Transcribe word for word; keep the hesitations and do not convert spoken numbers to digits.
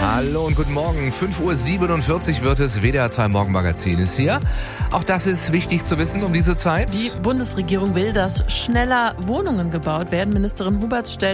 Hallo und guten Morgen. fünf Uhr siebenundvierzig wird es. W D R zwei Morgenmagazin ist hier. Auch das ist wichtig zu wissen um diese Zeit. Die Bundesregierung will, dass schneller Wohnungen gebaut werden. Ministerin Huberts stellt